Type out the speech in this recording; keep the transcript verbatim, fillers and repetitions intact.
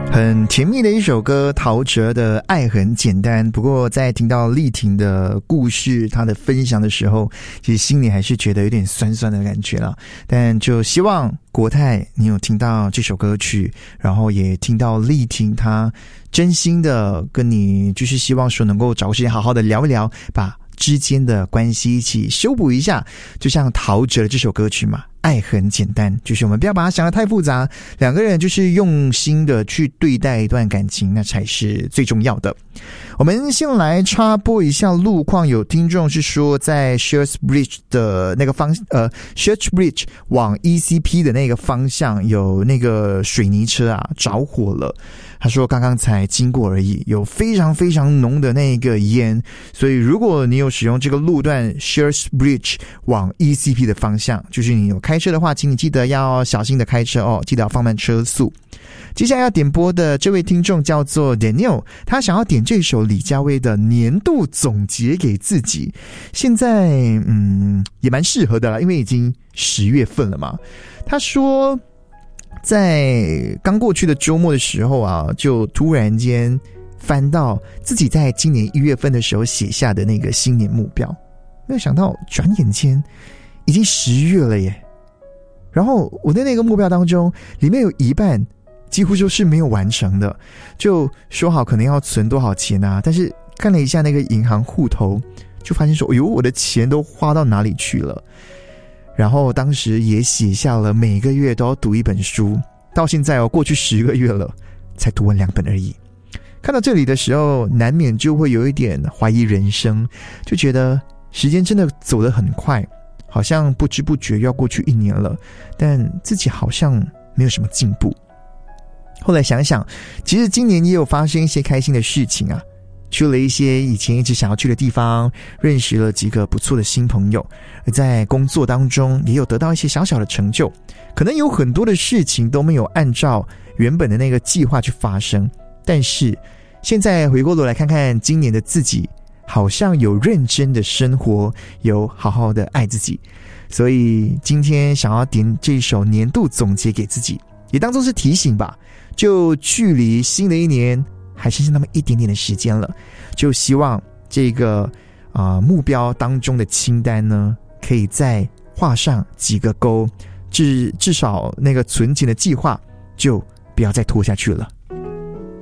很甜蜜的一首歌，陶喆的《爱很简单》。不过在听到丽婷的故事，她的分享的时候，其实心里还是觉得有点酸酸的感觉了。但就希望国泰你有听到这首歌曲，然后也听到丽婷她真心的跟你，就是希望说能够找个时间好好的聊一聊，把之间的关系一起修补一下。就像陶喆的这首歌曲嘛，爱很简单，就是我们不要把它想得太复杂，两个人就是用心的去对待一段感情，那才是最重要的。我们先来插播一下路况，有听众是说在 Shears Bridge 的那个方呃 Shears Bridge 往 E C P 的那个方向有那个水泥车啊着火了，他说刚刚才经过而已，有非常非常浓的那个烟，所以如果你有使用这个路段 Shears Bridge 往 E C P 的方向，就是你有开车的话，请你记得要小心的开车哦，记得要放慢车速。接下来要点播的这位听众叫做 Daniel， 他想要点这首李佳薇的年度总结给自己。现在嗯也蛮适合的啦，因为已经十月份了嘛。他说在刚过去的周末的时候啊，就突然间翻到自己在今年一月份的时候写下的那个新年目标，没有想到转眼间已经十月了耶。然后我在那个目标当中，里面有一半几乎就是没有完成的，就说好可能要存多少钱啊，但是看了一下那个银行户头，就发现说，哎呦，我的钱都花到哪里去了。然后当时也写下了每个月都要读一本书，到现在哦，过去十个月了，才读完两本而已。看到这里的时候，难免就会有一点怀疑人生，就觉得时间真的走得很快，好像不知不觉要过去一年了，但自己好像没有什么进步。后来想想，其实今年也有发生一些开心的事情啊，去了一些以前一直想要去的地方，认识了几个不错的新朋友，而在工作当中也有得到一些小小的成就。可能有很多的事情都没有按照原本的那个计划去发生，但是现在回过头来看看今年的自己，好像有认真的生活，有好好的爱自己。所以今天想要点这首年度总结给自己，也当作是提醒吧，就距离新的一年还剩下那么一点点的时间了，就希望这个啊、呃、目标当中的清单呢，可以再画上几个勾，至至少那个存钱的计划就不要再拖下去了。